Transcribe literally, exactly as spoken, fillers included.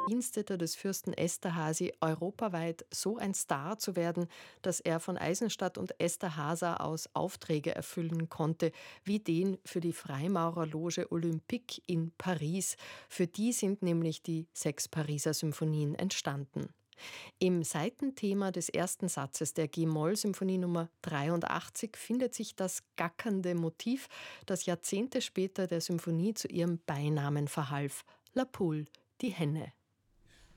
Dienstete des Fürsten Esterházy europaweit so ein Star zu werden, dass er von Eisenstadt und Esterházy aus Aufträge erfüllen konnte, wie den für die Freimaurerloge Olympique in Paris. Für die sind nämlich die sechs Pariser Symphonien entstanden. Im Seitenthema des ersten Satzes der G-Moll-Symphonie Nummer dreiundachtzig findet sich das gackernde Motiv, das Jahrzehnte später der Symphonie zu ihrem Beinamen verhalf: La Poule, die Henne.